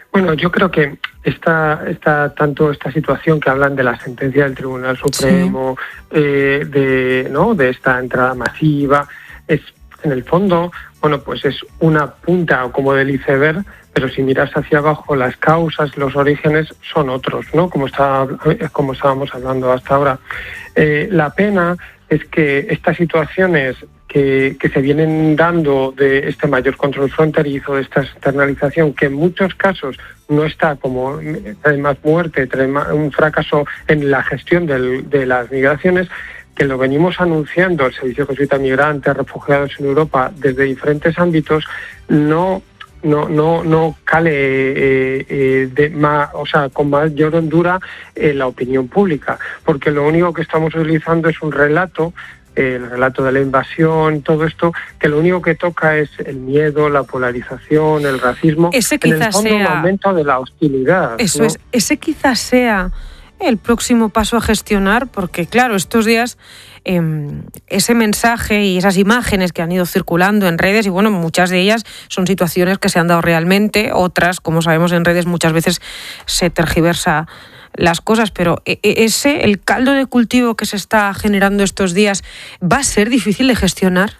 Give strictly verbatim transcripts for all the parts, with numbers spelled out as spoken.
Bueno, yo creo que esta, esta, tanto esta situación que hablan de la sentencia del Tribunal Supremo, sí. eh, de, ¿no? de esta entrada masiva, es en el fondo, bueno, pues es una punta como del iceberg, pero si miras hacia abajo, las causas, los orígenes son otros, ¿no? Como, está, como estábamos hablando hasta ahora. Eh, la pena es que estas situaciones que, que se vienen dando de este mayor control fronterizo, de esta externalización, que en muchos casos no está como trae más muerte, trae más, un fracaso en la gestión del, de las migraciones, que lo venimos anunciando el Servicio Jesuita Migrantes, refugiados en Europa, desde diferentes ámbitos, no no no no cale eh, eh, de más, o sea, con mayor hondura en la opinión pública, porque lo único que estamos utilizando es un relato, eh, el relato de la invasión, todo esto, que lo único que toca es el miedo, la polarización, el racismo, ese en el fondo sea, un aumento de la hostilidad. Eso ¿no? es, ese quizás sea el próximo paso a gestionar, porque claro, estos días eh, ese mensaje y esas imágenes que han ido circulando en redes, y bueno, muchas de ellas son situaciones que se han dado realmente, otras, como sabemos en redes, muchas veces se tergiversa las cosas, pero ese, el caldo de cultivo que se está generando estos días, ¿va a ser difícil de gestionar?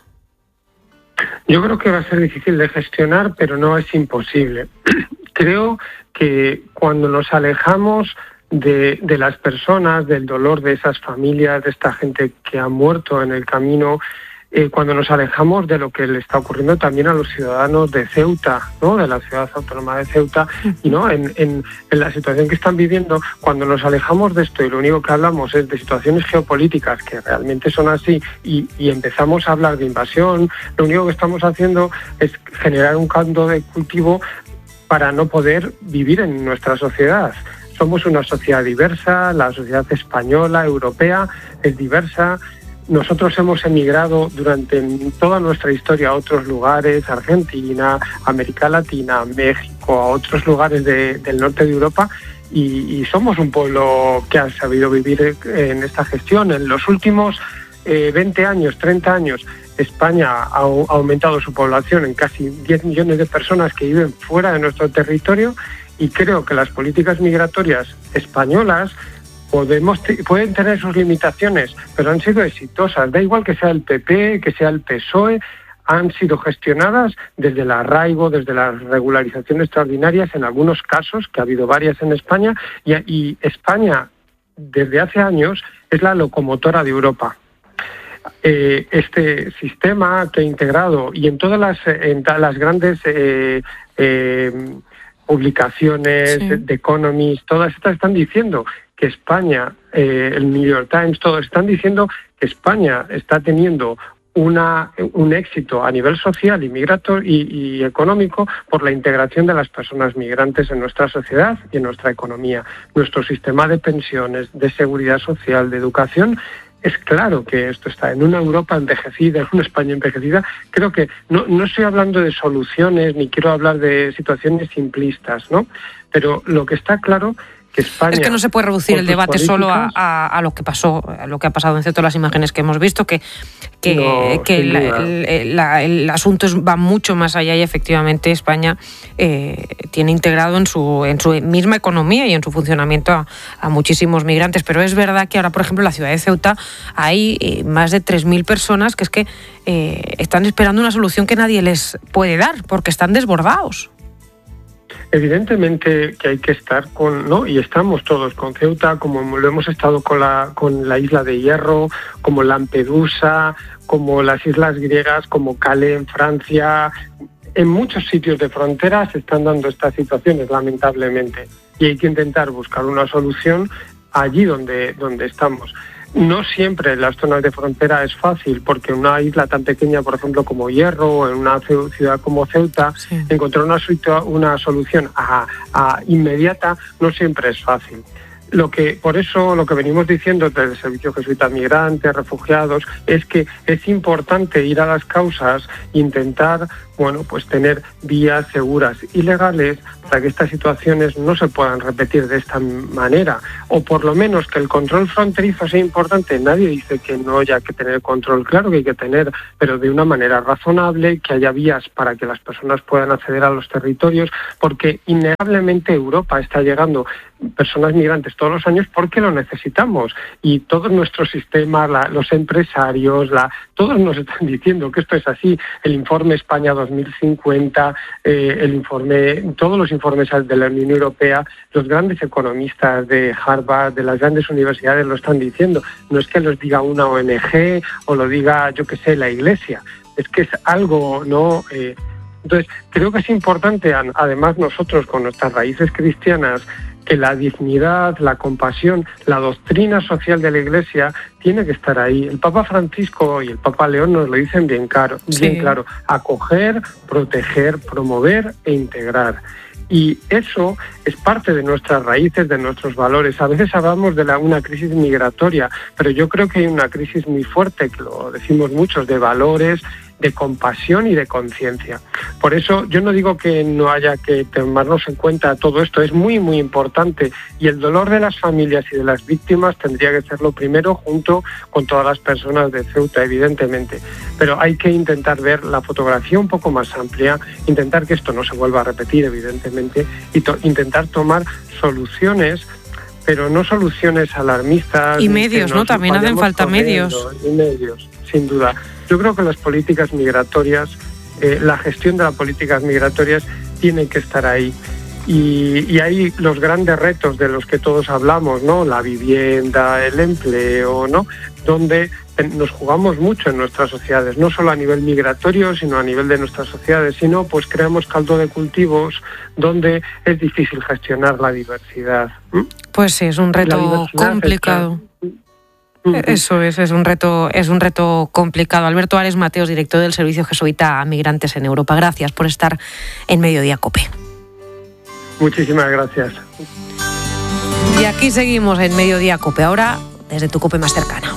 Yo creo que va a ser difícil de gestionar, pero no es imposible. Creo que cuando nos alejamos De, de las personas, del dolor de esas familias, de esta gente que ha muerto en el camino, eh, cuando nos alejamos de lo que le está ocurriendo también a los ciudadanos de Ceuta, ¿no? De la ciudad autónoma de Ceuta, y no en, en, en la situación que están viviendo, cuando nos alejamos de esto y lo único que hablamos es de situaciones geopolíticas que realmente son así, y, y empezamos a hablar de invasión, lo único que estamos haciendo es generar un caldo de cultivo para no poder vivir en nuestra sociedad. Somos una sociedad diversa, la sociedad española, europea, es diversa. Nosotros hemos emigrado durante toda nuestra historia a otros lugares, Argentina, América Latina, México, a otros lugares de, del norte de Europa, y, y somos un pueblo que ha sabido vivir en esta gestión. En los últimos eh, veinte años, treinta años, España ha, ha aumentado su población en casi diez millones de personas que viven fuera de nuestro territorio, y creo que las políticas migratorias españolas podemos pueden tener sus limitaciones, pero han sido exitosas. Da igual que sea el P P, que sea el P S O E, han sido gestionadas desde el arraigo, desde la regularización extraordinarias en algunos casos, que ha habido varias en España, y, y España desde hace años es la locomotora de Europa. Eh, este sistema que ha integrado, y en todas las, en las grandes eh, eh, publicaciones, sí. The Economist, todas estas están diciendo que España, eh, el New York Times, todos están diciendo que España está teniendo una, un éxito a nivel social y, migrator, y, y económico por la integración de las personas migrantes en nuestra sociedad y en nuestra economía. Nuestro sistema de pensiones, de seguridad social, de educación, es claro que esto está en una Europa envejecida, en una España envejecida. Creo que no, no estoy hablando de soluciones ni quiero hablar de situaciones simplistas, ¿no? Pero lo que está claro que España, es que no se puede reducir el debate solo a, a, a lo que pasó, a lo que ha pasado en cierto las imágenes que hemos visto, que, que, no, que la, el, la, el asunto va mucho más allá, y efectivamente España eh, tiene integrado en su, en su misma economía y en su funcionamiento a, a muchísimos migrantes. Pero es verdad que ahora, por ejemplo, en la ciudad de Ceuta hay eh, más de tres mil personas que es que eh, están esperando una solución que nadie les puede dar porque están desbordados. Evidentemente que hay que estar con, ¿no? Y estamos todos con Ceuta, como lo hemos estado con la, con la isla de Hierro, como Lampedusa, como las islas griegas, como Calais en Francia. En muchos sitios de frontera se están dando estas situaciones, lamentablemente, y hay que intentar buscar una solución allí donde, donde estamos. No siempre en las zonas de frontera es fácil, porque en una isla tan pequeña, por ejemplo, como Hierro, o en una ciudad como Ceuta, sí. encontrar una, una solución a, a inmediata no siempre es fácil. Lo que, por eso lo que venimos diciendo desde el Servicio Jesuita Migrantes, Refugiados, es que es importante ir a las causas e intentar, bueno, pues tener vías seguras y legales para que estas situaciones no se puedan repetir de esta manera, o por lo menos que el control fronterizo sea importante. Nadie dice que no haya que tener control, claro que hay que tener, pero de una manera razonable, que haya vías para que las personas puedan acceder a los territorios, porque innegablemente Europa está llegando personas migrantes todos los años porque lo necesitamos, y todo nuestro sistema, la, los empresarios, la, todos nos están diciendo que esto es así. El informe España dos mil cincuenta, eh, el informe, todos los informes de la Unión Europea, los grandes economistas de Harvard, de las grandes universidades lo están diciendo. No es que los diga una O N G o lo diga, yo qué sé, la Iglesia, es que es algo, ¿no? Eh, entonces, creo que es importante, además nosotros con nuestras raíces cristianas, que la dignidad, la compasión, la doctrina social de la Iglesia tiene que estar ahí. El Papa Francisco y el Papa León nos lo dicen bien claro, bien sí. claro: acoger, proteger, promover e integrar. Y eso es parte de nuestras raíces, de nuestros valores. A veces hablamos de la, una crisis migratoria, pero yo creo que hay una crisis muy fuerte, que lo decimos muchos, de valores, de compasión y de conciencia. Por eso yo no digo que no haya que tomarnos en cuenta todo esto, es muy muy importante, y el dolor de las familias y de las víctimas tendría que ser lo primero, junto con todas las personas de Ceuta, evidentemente. Pero hay que intentar ver la fotografía un poco más amplia, intentar que esto no se vuelva a repetir, evidentemente, y to- intentar tomar soluciones, pero no soluciones alarmistas. Y medios, ¿no? También hacen falta medios. Y medios, sin duda. Yo creo que las políticas migratorias, eh, la gestión de las políticas migratorias tiene que estar ahí. Y, y hay los grandes retos de los que todos hablamos, ¿no? La vivienda, el empleo, ¿no? Donde nos jugamos mucho en nuestras sociedades, no solo a nivel migratorio, sino a nivel de nuestras sociedades. Si no, pues creamos caldo de cultivos donde es difícil gestionar la diversidad. ¿Mm? Pues sí, es un reto complicado. Eso es, es un reto, es un reto complicado. Alberto Ares Mateos, director del Servicio Jesuita a Migrantes en Europa. Gracias por estar en Mediodía COPE. Muchísimas gracias. Y aquí seguimos en Mediodía COPE, ahora desde tu COPE más cercana.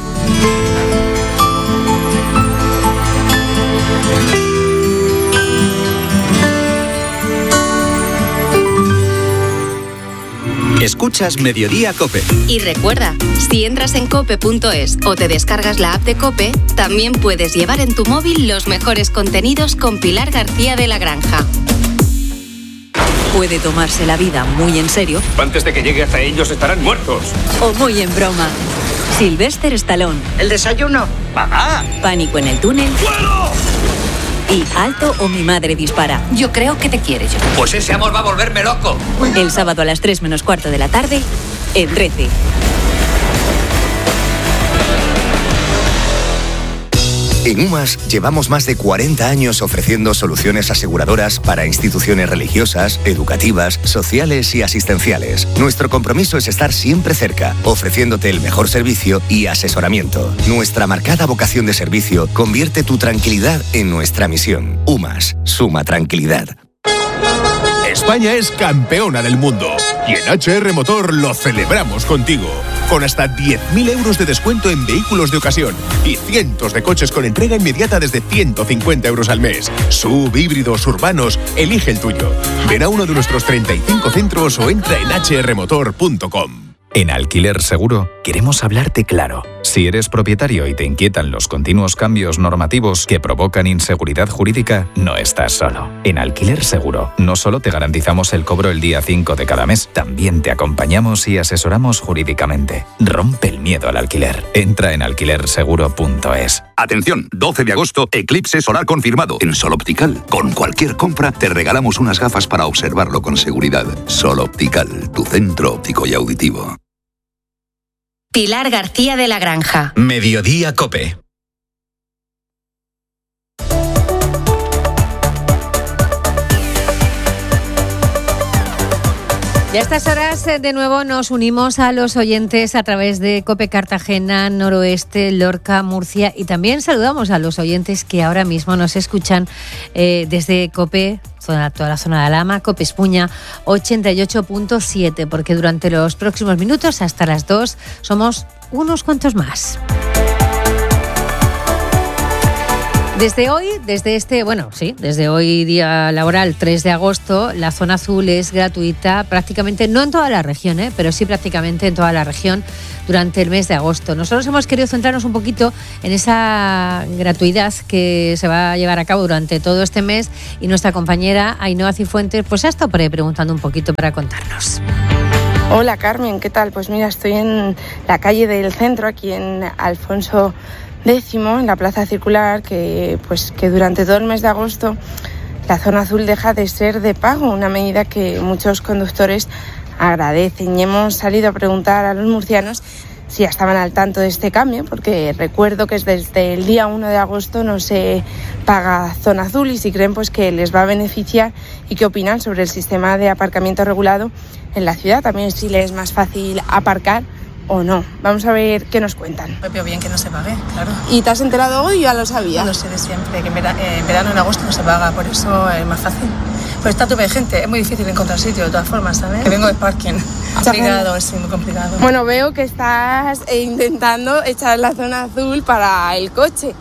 Escuchas Mediodía COPE. Y recuerda, si entras en cope punto es o te descargas la app de COPE, también puedes llevar en tu móvil los mejores contenidos con Pilar García de la Granja. Puede tomarse la vida muy en serio. Antes de que llegue hasta ellos estarán muertos. O muy en broma. Sylvester Stallone. ¿El desayuno? ¡Mamá! Pánico en el túnel. ¡Fuego! Y Alto o mi madre dispara. Yo creo que te quiere, yo. Pues ese amor va a volverme loco. El sábado a las tres menos cuarto de la tarde, en trece. En UMAS llevamos más de cuarenta años ofreciendo soluciones aseguradoras para instituciones religiosas, educativas, sociales y asistenciales. Nuestro compromiso es estar siempre cerca, ofreciéndote el mejor servicio y asesoramiento. Nuestra marcada vocación de servicio convierte tu tranquilidad en nuestra misión. UMAS, suma tranquilidad. España es campeona del mundo y en H R Motor lo celebramos contigo. Con hasta diez mil euros de descuento en vehículos de ocasión y cientos de coches con entrega inmediata desde ciento cincuenta euros al mes. Sub, híbridos, urbanos, elige el tuyo. Ven a uno de nuestros treinta y cinco centros o entra en hache erre motor punto com. En Alquiler Seguro queremos hablarte claro. Si eres propietario y te inquietan los continuos cambios normativos que provocan inseguridad jurídica, no estás solo. En Alquiler Seguro no solo te garantizamos el cobro el día cinco de cada mes, también te acompañamos y asesoramos jurídicamente. Rompe el miedo al alquiler. Entra en alquiler seguro punto es. Atención, doce de agosto, eclipse solar confirmado en Sol Optical. Con cualquier compra te regalamos unas gafas para observarlo con seguridad. Sol Optical, tu centro óptico y auditivo. Pilar García de la Granja. Mediodía COPE. Y a estas horas de nuevo nos unimos a los oyentes a través de COPE Cartagena, Noroeste, Lorca, Murcia, y también saludamos a los oyentes que ahora mismo nos escuchan eh, desde COPE, toda, toda la zona de Alhama, COPE Espuña ochenta y ocho punto siete, porque durante los próximos minutos hasta las dos somos unos cuantos más. Desde hoy, desde este, bueno, sí, desde hoy día laboral tres de agosto, la zona azul es gratuita prácticamente, no en toda la región, ¿eh? pero sí prácticamente en toda la región durante el mes de agosto. Nosotros hemos querido centrarnos un poquito en esa gratuidad que se va a llevar a cabo durante todo este mes y nuestra compañera Ainhoa Cifuentes pues ha estado por ahí preguntando un poquito para contarnos. Hola Carmen, ¿qué tal? Pues mira, estoy en la calle del centro, aquí en Alfonso Décimo, en la Plaza Circular, que pues que durante todo el mes de agosto la zona azul deja de ser de pago, una medida que muchos conductores agradecen. Y hemos salido a preguntar a los murcianos si ya estaban al tanto de este cambio, porque recuerdo que desde el día uno de agosto no se paga zona azul, y si creen pues que les va a beneficiar y qué opinan sobre el sistema de aparcamiento regulado en la ciudad, también si les es más fácil aparcar o no. Vamos a ver qué nos cuentan. Pero bien que no se pague, claro. ¿Y te has enterado hoy o ya lo sabías? Lo sé de siempre, que en verano, en verano, en agosto no se paga, por eso es más fácil. Pero está a tope de gente, es muy difícil encontrar sitio de todas formas, ¿sabes? Que vengo de parking, complicado, es muy complicado. Bueno, veo que estás intentando echar la zona azul para el coche.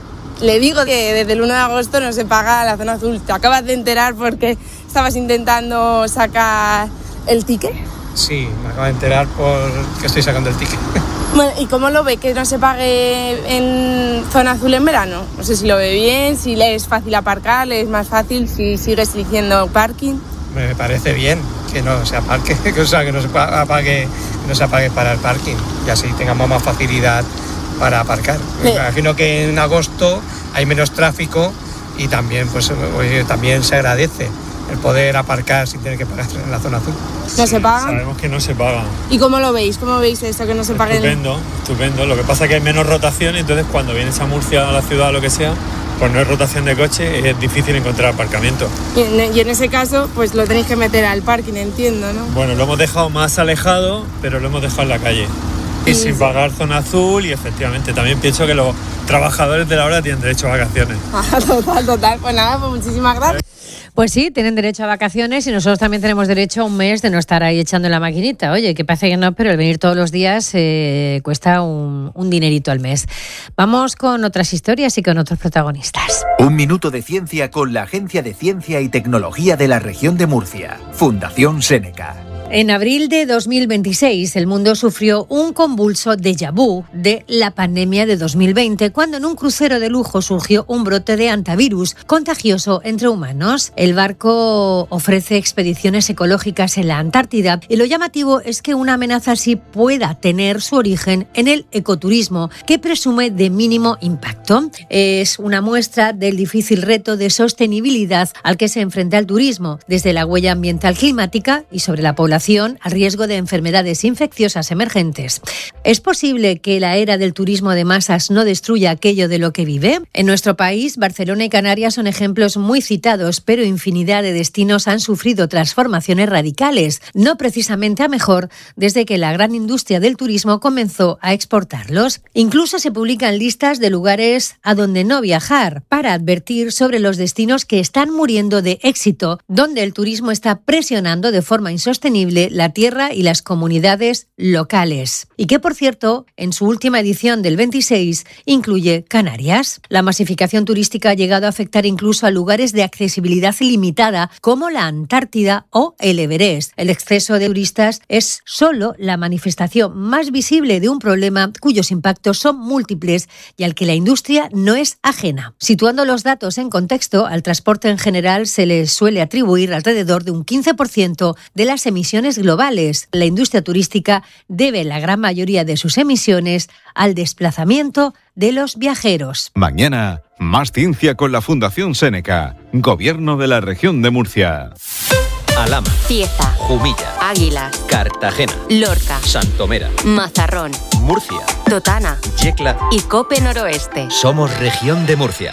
Le digo que desde el uno de agosto no se paga la zona azul. ¿Te acabas de enterar porque estabas intentando sacar el ticket? Sí, me acabo de enterar porque estoy sacando el ticket. Bueno, ¿y cómo lo ve que no se pague en zona azul en verano? No sé si lo ve bien, si le es fácil aparcar, le es más fácil, si sigues eligiendo parking. Me parece bien que no se aparque, o sea, que no se apague, no se apague para el parking y así tengamos más facilidad para aparcar. Me imagino que en agosto hay menos tráfico y también, pues, oye, también se agradece el poder aparcar sin tener que pagar en la zona azul. ¿No se paga? Sabemos que no se paga. ¿Y cómo lo veis? ¿Cómo veis eso, que no se pague? Estupendo, estupendo. Lo que pasa es que hay menos rotación, entonces cuando vienes a Murcia, a la ciudad o lo que sea, pues no hay rotación de coche, es difícil encontrar aparcamiento. Y en, y en ese caso, pues lo tenéis que meter al parking, entiendo, ¿no? Bueno, lo hemos dejado más alejado, pero lo hemos dejado en la calle. Y sí, sin sí. pagar zona azul, y efectivamente también pienso que los trabajadores de la hora tienen derecho a vacaciones. Ah, total, total. Pues nada, pues muchísimas gracias. Pues sí, tienen derecho a vacaciones y nosotros también tenemos derecho a un mes de no estar ahí echando la maquinita. Oye, que parece que no, pero el venir todos los días eh, cuesta un, un dinerito al mes. Vamos con otras historias y con otros protagonistas. Un minuto de ciencia con la Agencia de Ciencia y Tecnología de la Región de Murcia, Fundación Seneca. En abril de dos mil veintiséis, el mundo sufrió un convulso déjà vu de la pandemia de dos mil veinte, cuando en un crucero de lujo surgió un brote de hantavirus contagioso entre humanos. El barco ofrece expediciones ecológicas en la Antártida y lo llamativo es que una amenaza así pueda tener su origen en el ecoturismo, que presume de mínimo impacto. Es una muestra del difícil reto de sostenibilidad al que se enfrenta el turismo, desde la huella ambiental climática y sobre la población al riesgo de enfermedades infecciosas emergentes. ¿Es posible que la era del turismo de masas no destruya aquello de lo que vive? En nuestro país, Barcelona y Canarias son ejemplos muy citados, pero infinidad de destinos han sufrido transformaciones radicales, no precisamente a mejor, desde que la gran industria del turismo comenzó a exportarlos. Incluso se publican listas de lugares a donde no viajar, para advertir sobre los destinos que están muriendo de éxito, donde el turismo está presionando de forma insostenible la tierra y las comunidades locales. Y que, por cierto, en su última edición del veintiséis incluye Canarias. La masificación turística ha llegado a afectar incluso a lugares de accesibilidad limitada como la Antártida o el Everest. El exceso de turistas es solo la manifestación más visible de un problema cuyos impactos son múltiples y al que la industria no es ajena. Situando los datos en contexto, al transporte en general se le suele atribuir alrededor de un quince por ciento de las emisiones globales. La industria turística debe la gran mayoría de sus emisiones al desplazamiento de los viajeros. Mañana, más ciencia con la Fundación Seneca, Gobierno de la Región de Murcia. Alhama, Cieza, Jumilla, Águila, Cartagena, Lorca, Santomera, Mazarrón, Murcia, Totana, Yecla y COPE Noroeste. Somos Región de Murcia.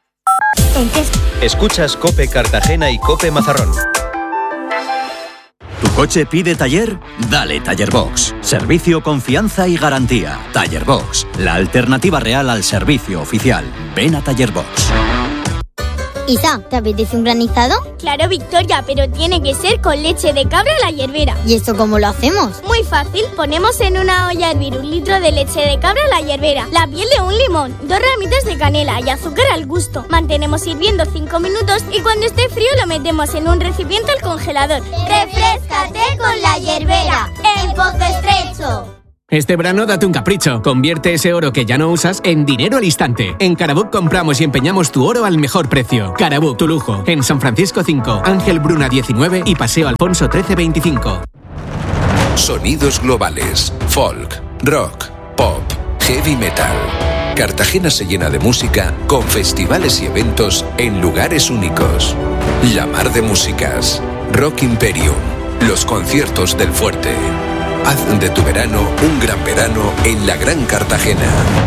¿En qué? Escuchas COPE Cartagena y COPE Mazarrón. ¿Tu coche pide taller? Dale Tallerbox. Servicio, confianza y garantía. Tallerbox, la alternativa real al servicio oficial. Ven a Tallerbox. Isa, ¿te apetece un granizado? Claro, Victoria, pero tiene que ser con leche de cabra a la hierbera. ¿Y esto cómo lo hacemos? Muy fácil, ponemos en una olla a hervir un litro de leche de cabra a la hierbera, la piel de un limón, dos ramitas de canela y azúcar al gusto. Mantenemos hirviendo cinco minutos y cuando esté frío lo metemos en un recipiente al congelador. ¡Refréscate con la hierbera! ¡En Pozo Estrecho! Este verano date un capricho. Convierte ese oro que ya no usas en dinero al instante. En Carabook compramos y empeñamos tu oro al mejor precio. Carabook, tu lujo. En San Francisco cinco, Ángel Bruna diecinueve y Paseo Alfonso trece veinticinco. Sonidos globales. Folk, rock, pop, heavy metal. Cartagena se llena de música con festivales y eventos en lugares únicos. La Mar de Músicas. Rock Imperium. Los conciertos del Fuerte. Haz de tu verano un gran verano en la Gran Cartagena.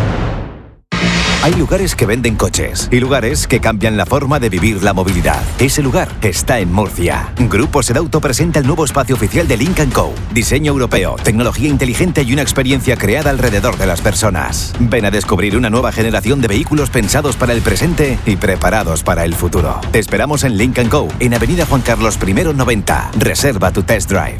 Hay lugares que venden coches y lugares que cambian la forma de vivir la movilidad. Ese lugar está en Murcia. Grupo Sedauto presenta el nuevo espacio oficial de Lynk and Co. Diseño europeo, tecnología inteligente y una experiencia creada alrededor de las personas. Ven a descubrir una nueva generación de vehículos pensados para el presente y preparados para el futuro. Te esperamos en Lynk and Co, en Avenida Juan Carlos primero noventa. Reserva tu test drive.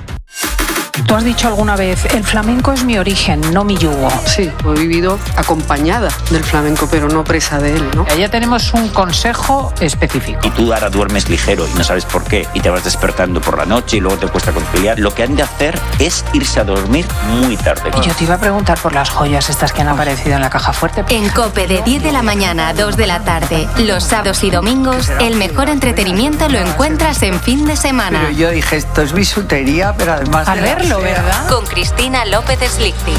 Tú has dicho alguna vez, el flamenco es mi origen, no mi yugo. Sí, he vivido acompañada del flamenco, pero no presa de él, ¿no? Allá tenemos un consejo específico. Y tú ahora duermes ligero y no sabes por qué, y te vas despertando por la noche y luego te cuesta conciliar. Lo que han de hacer es irse a dormir muy tarde. Y yo te iba a preguntar por las joyas estas que han aparecido en la caja fuerte. En COPE de diez de la mañana a dos de la tarde, los sábados y domingos, el mejor entretenimiento lo encuentras en fin de semana. Pero yo dije, esto es bisutería, pero además... Al verlo, ¿verdad? Con Cristina López Slichting.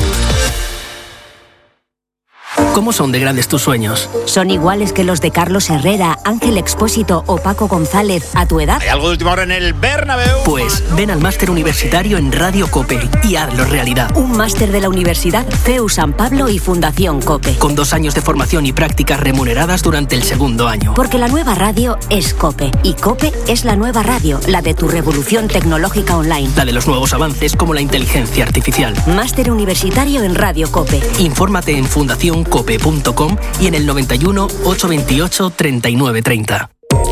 ¿Cómo son de grandes tus sueños? ¿Son iguales que los de Carlos Herrera, Ángel Expósito o Paco González a tu edad? ¿Hay algo de última hora en el Bernabéu? Pues ven al máster universitario en Radio COPE y hazlo realidad. Un máster de la Universidad C E U San Pablo y Fundación COPE. Con dos años de formación y prácticas remuneradas durante el segundo año. Porque la nueva radio es COPE y COPE es la nueva radio, la de tu revolución tecnológica online. La de los nuevos avances como la inteligencia artificial. Máster universitario en Radio COPE. Infórmate en fundación cope punto com y en el noventa y uno, ochocientos veintiocho, treinta y nueve treinta.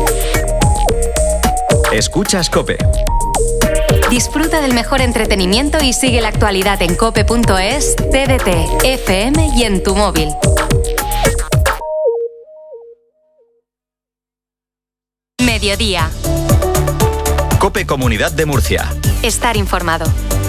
Escuchas COPE. Disfruta del mejor entretenimiento y sigue la actualidad en cope punto es, T D T, F M y en tu móvil. Mediodía. COPE Comunidad de Murcia. Estar informado.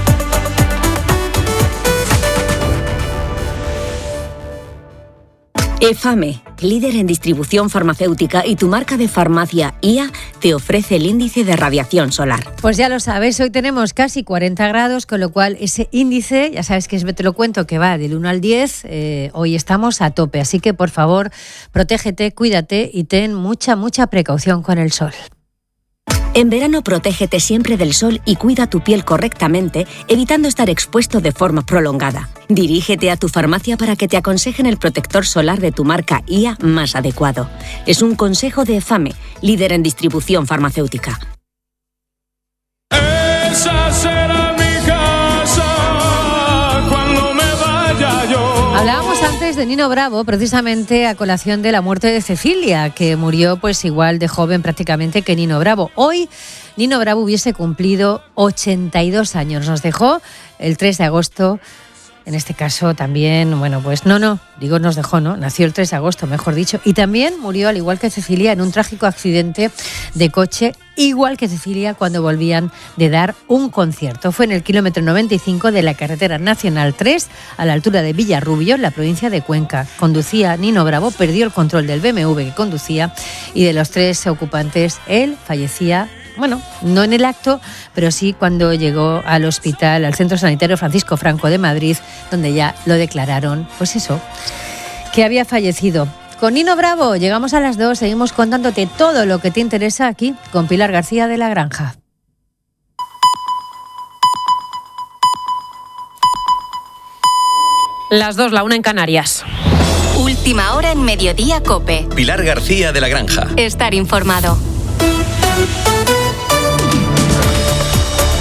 EFAME, líder en distribución farmacéutica y tu marca de farmacia I A te ofrece el índice de radiación solar. Pues ya lo sabes, hoy tenemos casi cuarenta grados, con lo cual ese índice, ya sabes que es, te lo cuento, que va del uno al diez, eh, hoy estamos a tope, así que por favor, protégete, cuídate y ten mucha, mucha precaución con el sol. En verano protégete siempre del sol y cuida tu piel correctamente, evitando estar expuesto de forma prolongada. Dirígete a tu farmacia para que te aconsejen el protector solar de tu marca I A más adecuado. Es un consejo de EFAME, líder en distribución farmacéutica. Esa será mi casa cuando me vaya yo. Hablábamos antes de Nino Bravo, precisamente a colación de la muerte de Cecilia, que murió pues igual de joven prácticamente que Nino Bravo. Hoy Nino Bravo hubiese cumplido ochenta y dos años. Nos dejó el tres de agosto. En este caso también, bueno, pues no, no, digo nos dejó, ¿no? Nació el tres de agosto, mejor dicho. Y también murió, al igual que Cecilia, en un trágico accidente de coche, igual que Cecilia cuando volvían de dar un concierto. Fue en el kilómetro noventa y cinco de la carretera nacional tres, a la altura de Villarrubio, en la provincia de Cuenca. Conducía Nino Bravo, perdió el control del B M W que conducía y de los tres ocupantes, él fallecía. Bueno, no en el acto, pero sí cuando llegó al hospital, al Centro Sanitario Francisco Franco de Madrid, donde ya lo declararon, pues eso, que había fallecido. Con Nino Bravo llegamos a las dos, seguimos contándote todo lo que te interesa aquí con Pilar García de La Granja. Las dos, la una en Canarias. Última hora en Mediodía COPE. Pilar García de La Granja. Estar informado.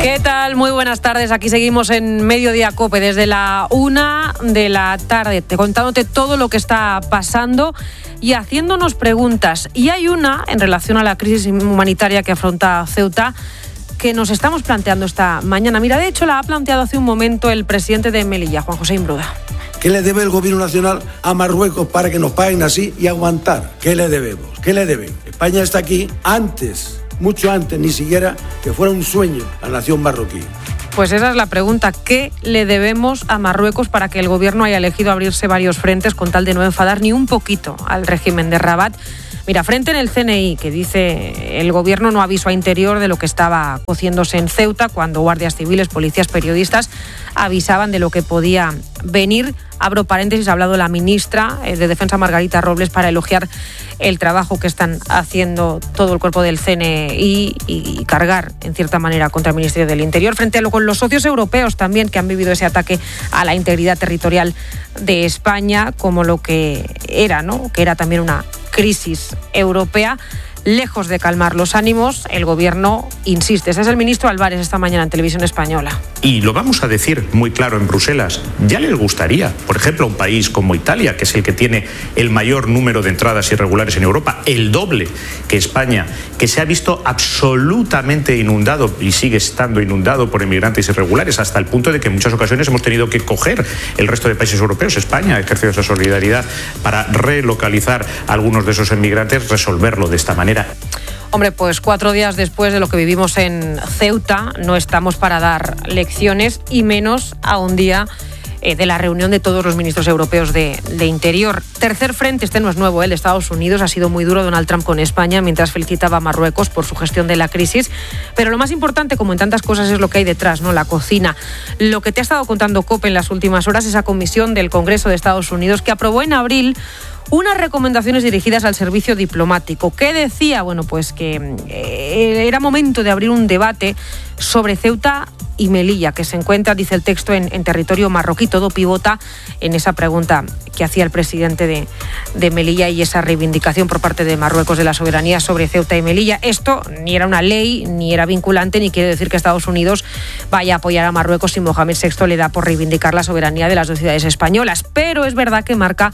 ¿Qué tal? Muy buenas tardes. Aquí seguimos en Mediodía COPE desde la una de la tarde, te contándote todo lo que está pasando y haciéndonos preguntas. Y hay una en relación a la crisis humanitaria que afronta Ceuta que nos estamos planteando esta mañana. Mira, de hecho la ha planteado hace un momento el presidente de Melilla, Juan José Imbruda. ¿Qué le debe el gobierno nacional a Marruecos para que nos paguen así y aguantar? ¿Qué le debemos? ¿Qué le deben? España está aquí antes, mucho antes, ni siquiera que fuera un sueño la nación marroquí. Pues esa es la pregunta. ¿Qué le debemos a Marruecos para que el gobierno haya elegido abrirse varios frentes con tal de no enfadar ni un poquito al régimen de Rabat? Mira, frente en el C N I, que dice el gobierno no avisó a Interior de lo que estaba cociéndose en Ceuta cuando guardias civiles, policías, periodistas avisaban de lo que podía venir. Abro paréntesis, ha hablado la ministra de Defensa, Margarita Robles, para elogiar el trabajo que están haciendo todo el cuerpo del C N I y cargar, en cierta manera, contra el Ministerio del Interior, frente a lo con los socios europeos también, que han vivido ese ataque a la integridad territorial de España, como lo que era, ¿no? Que era también una crisis europea. Lejos de calmar los ánimos, el gobierno insiste. Ese es el ministro Álvarez esta mañana en Televisión Española. Y lo vamos a decir muy claro en Bruselas. Ya les gustaría, por ejemplo, a un país como Italia, que es el que tiene el mayor número de entradas irregulares en Europa, el doble que España, que se ha visto absolutamente inundado y sigue estando inundado por inmigrantes irregulares, hasta el punto de que en muchas ocasiones hemos tenido que coger el resto de países europeos. España ha ejercido esa solidaridad para relocalizar a algunos de esos inmigrantes, resolverlo de esta manera. Hombre, pues cuatro días después de lo que vivimos en Ceuta, no estamos para dar lecciones y menos a un día eh, de la reunión de todos los ministros europeos de, de Interior. Tercer frente, este no es nuevo, ¿eh? El de Estados Unidos. Ha sido muy duro Donald Trump con España mientras felicitaba a Marruecos por su gestión de la crisis. Pero lo más importante, como en tantas cosas, es lo que hay detrás, ¿no? La cocina. Lo que te ha estado contando COPE en las últimas horas, esa comisión del Congreso de Estados Unidos que aprobó en abril unas recomendaciones dirigidas al servicio diplomático. ¿Qué decía? Bueno, pues que eh, era momento de abrir un debate sobre Ceuta y Melilla, que se encuentra, dice el texto, en, en territorio marroquí. Todo pivota en esa pregunta que hacía el presidente de, de Melilla y esa reivindicación por parte de Marruecos de la soberanía sobre Ceuta y Melilla. Esto ni era una ley, ni era vinculante, ni quiere decir que Estados Unidos vaya a apoyar a Marruecos si Mohamed sexto le da por reivindicar la soberanía de las dos ciudades españolas. Pero es verdad que marca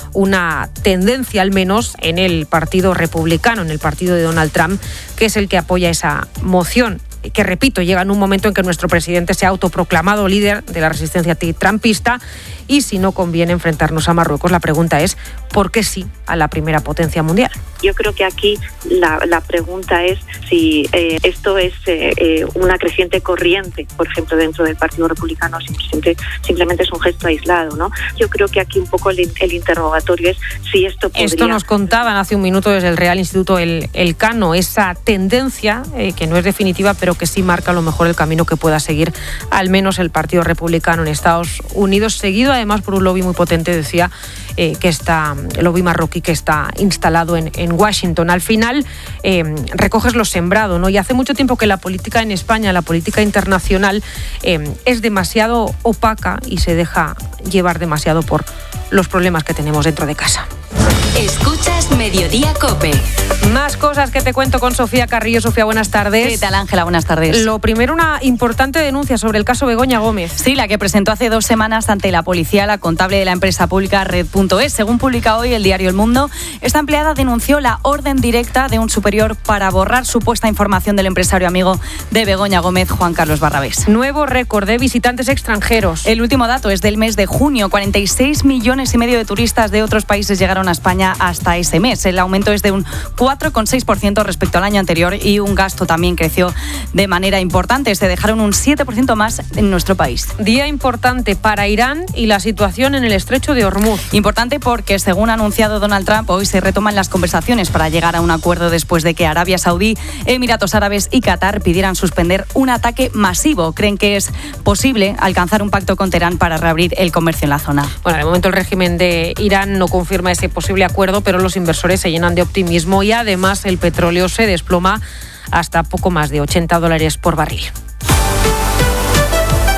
una tendencia, al menos en el Partido Republicano, en el partido de Donald Trump, que es el que apoya esa moción, que, repito, llega en un momento en que nuestro presidente se ha autoproclamado líder de la resistencia trumpista, y si no conviene enfrentarnos a Marruecos, la pregunta es ¿por qué sí a la primera potencia mundial? Yo creo que aquí la, la pregunta es si eh, esto es eh, una creciente corriente, por ejemplo, dentro del Partido Republicano, simplemente, simplemente es un gesto aislado, ¿no? Yo creo que aquí un poco el, el interrogatorio es si esto podría... Esto nos contaban hace un minuto desde el Real Instituto El, Elcano, esa tendencia eh, que no es definitiva, pero que sí marca a lo mejor el camino que pueda seguir al menos el Partido Republicano en Estados Unidos, seguido además por un lobby muy potente, decía, eh, que está, el lobby marroquí que está instalado en, en Washington. Al final eh, recoges lo sembrado, ¿no? Y hace mucho tiempo que la política en España, la política internacional, eh, es demasiado opaca y se deja llevar demasiado por los problemas que tenemos dentro de casa. Escuchas Mediodía COPE. Más cosas que te cuento con Sofía Carrillo. Sofía, buenas tardes. ¿Qué tal, Ángela? Buenas tardes. Lo primero, una importante denuncia sobre el caso Begoña Gómez. Sí, la que presentó hace dos semanas ante la policía la contable de la empresa pública Red punto es. Según publica hoy el diario El Mundo, esta empleada denunció la orden directa de un superior para borrar supuesta información del empresario amigo de Begoña Gómez, Juan Carlos Barrabés. Nuevo récord de visitantes extranjeros. El último dato es del mes de junio. cuarenta y seis millones y medio de turistas de otros países llegaron a España hasta ese mes. El aumento es de un cuatro coma seis por ciento respecto al año anterior y un gasto también creció de manera importante. Se dejaron un siete por ciento más en nuestro país. Día importante para Irán y la situación en el estrecho de Hormuz. Importante porque, según ha anunciado Donald Trump, hoy se retoman las conversaciones para llegar a un acuerdo después de que Arabia Saudí, Emiratos Árabes y Qatar pidieran suspender un ataque masivo. Creen que es posible alcanzar un pacto con Teherán para reabrir el comercio en la zona. Bueno, de momento el régimen de Irán no confirma ese posible acuerdo, pero los inversores se llenan de optimismo y además el petróleo se desploma hasta poco más de ochenta dólares por barril.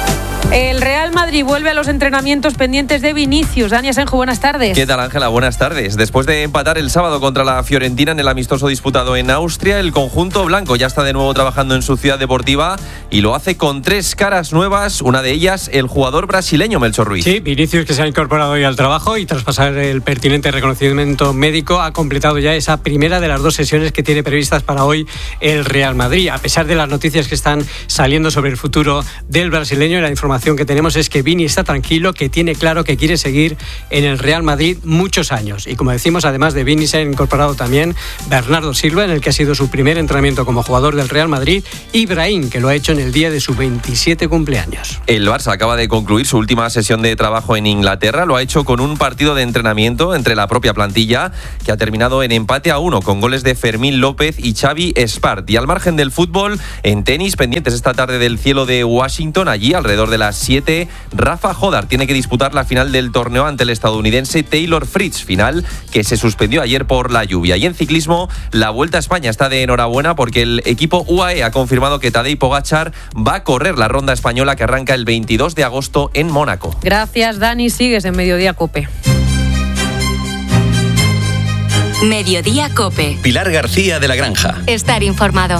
El Real Madrid vuelve a los entrenamientos pendientes de Vinicius. Dani Asenjo, buenas tardes. ¿Qué tal, Ángela? Buenas tardes. Después de empatar el sábado contra la Fiorentina en el amistoso disputado en Austria, el conjunto blanco ya está de nuevo trabajando en su ciudad deportiva y lo hace con tres caras nuevas, una de ellas el jugador brasileño Melchor Ruiz. Sí, Vinicius, que se ha incorporado hoy al trabajo y tras pasar el pertinente reconocimiento médico ha completado ya esa primera de las dos sesiones que tiene previstas para hoy el Real Madrid. A pesar de las noticias que están saliendo sobre el futuro del brasileño, la información que tenemos es que Vini está tranquilo, que tiene claro que quiere seguir en el Real Madrid muchos años. Y como decimos, además de Vini, se ha incorporado también Bernardo Silva, en el que ha sido su primer entrenamiento como jugador del Real Madrid, y Brahim, que lo ha hecho en el día de su veintisiete cumpleaños. El Barça acaba de concluir su última sesión de trabajo en Inglaterra. Lo ha hecho con un partido de entrenamiento entre la propia plantilla, que ha terminado en empate a uno, con goles de Fermín López y Xavi Espart. Y al margen del fútbol, en tenis, pendientes esta tarde del cielo de Washington, allí alrededor de las siete, Rafa Jodar tiene que disputar la final del torneo ante el estadounidense Taylor Fritz, final que se suspendió ayer por la lluvia. Y en ciclismo, la Vuelta a España está de enhorabuena porque el equipo U A E ha confirmado que Tadej Pogačar va a correr la ronda española que arranca el veintidós de agosto en Mónaco. Gracias, Dani. Sigues en Mediodía Cope. Mediodía Cope. Pilar García de la Granja. Estar informado.